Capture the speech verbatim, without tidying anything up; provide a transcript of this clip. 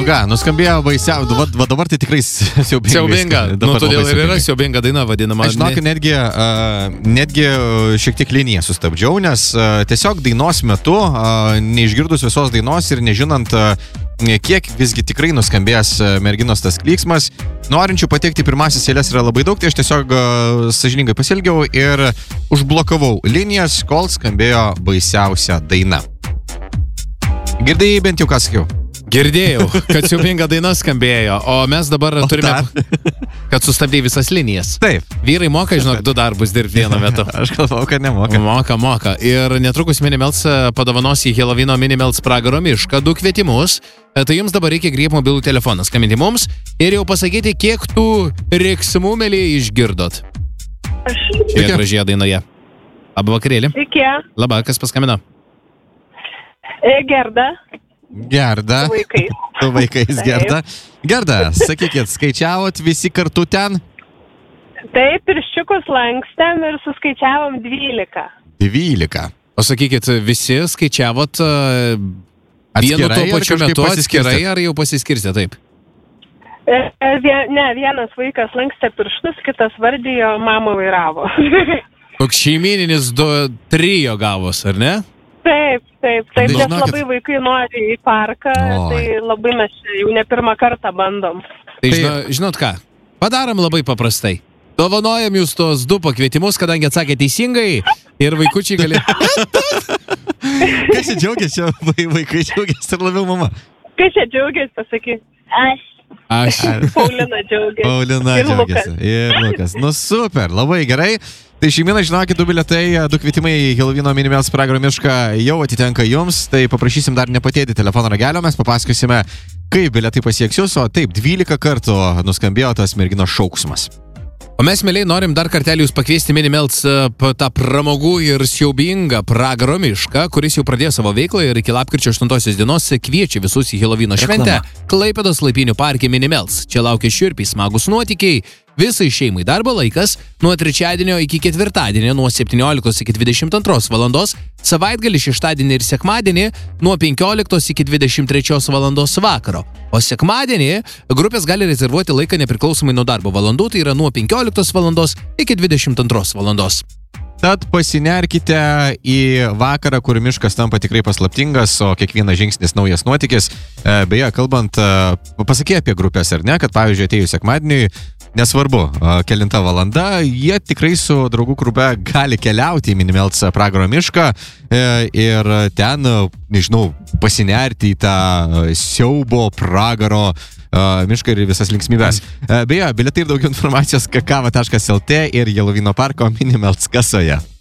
ką, nuskambėjo baisiau, va, va dabar tai tikrai siaubinga. Siaubinga, nu todėl ir yra siaubinga daina vadinama. Aš žinok, netgi, uh, netgi šiek tiek liniją sustabdžiau, nes uh, tiesiog dainos metu, uh, neišgirdus visos dainos ir nežinant, uh, kiek visgi tikrai nuskambės merginos tas klyksmas, norinčių patekti pirmasis eilės yra labai daug, tai aš tiesiog uh, sąžiningai pasielgiau ir užblokavau linijas, kol skambėjo baisiausia daina. Girdėjai bent jau ką sakiau? Girdėjau, kad siaubinga daina skambėjo, o mes dabar o turime, dar? Kad sustabdėjai visas linijas. Taip. Vyrai moka, žinok, du darbus dirbti vienu metu. Aš galvau, kad nemoka. Moka, moka. Ir netrukus Minimels padovanos į Helovino Minimels pragaro mišką du kvietimus. Tai jums dabar reikia griebti mobilų telefoną, skambinti mums ir jau pasakyti, kiek tų riksmų, mėlyje, išgirdot. Šioje gražioje dainoje. Labą vakarėlį. Iki. Labą, kas paskambino? E, Gerda. Gerda. Su vaikais. Su vaikais, Gerda. Gerda, sakykit, skaičiavot visi kartu ten? Taip, pirščiukus lankstėm ir suskaičiavom dvylika. Dvylika. O sakykit, visi skaičiavot uh, vienu tuo pačiu metu atskirai ar jau pasiskirstė taip? E, vie, ne, vienas vaikas lankstė pirštus, kitas vardijo, mama vairavo. Toks šeimininis du, trijo gavos, ar ne? Taip, taip, taip, nes Žinokit. labai vaikai nori į parką, Oi. tai labai mes jau ne pirmą kartą bandom. Tai žino, žinot ką, padarom labai paprastai. Dovanojam jūs tos du pakvietimus, kadangi atsakė teisingai ir vaikučiai gali... Kas čia džiaugiasi, čia vaikai džiaugiasi ir labiau mama? Kas čia džiaugiasi, pasakyk? Aš. Aš. Paulina džiaugiasi. Paulina ir džiaugiasi. Lukas. Ir Lukas. Nu super, labai gerai. Tai šeimina, žinokit, du bilietai, du kvietimai į Helovino Minimels pragaro mišką jau atitenka jums. Tai paprašysim dar nepatėti telefono ragelio, mes papasakosime, kaip bilietai pasieks jūs, o taip, dvylika kartų nuskambėjo tas merginos šauksmas. O mes, mėliai, norim dar kartelį jūs pakviesti Minimels tą pramogų ir siaubingą pragaro mišką, kuris jau pradėjo savo veiklą ir iki lapkričio aštuntosios dienos kviečia visus į Helovino šventę Klaipėdos Laipinių parke Minimels. Čia laukia šiurpiai smagus nuotykiai. Visai šeimai darbo laikas nuo trečiadienio iki ketvirtadienio nuo septynioliktos iki dvidešimt antros valandos, savaitgalį šeštadienį ir sekmadienį nuo penkioliktos iki dvidešimt trečios valandos vakaro. O sekmadienį grupės gali rezervuoti laiką nepriklausomai nuo darbo valandų, tai yra nuo penkioliktos valandos iki dvidešimt antros valandos. Tad pasinerkite į vakarą, kur miškas tampa tikrai paslaptingas, o kiekvienas žingsnis naujas nuotykis. Beje, kalbant, pasakė apie grupės, ar ne, kad pavyzdžiui atėjus sekmadieniui, nesvarbu, kelinta valanda, jie tikrai su draugų grupe gali keliauti į Minimels pragaro mišką ir ten, nežinau, pasinerti į tą siaubo pragaro mišką ir visas linksmybės. Beje, bilietai ir daugiau informacijos kakava taškas lt ir Helovino parko Minimels kasoje.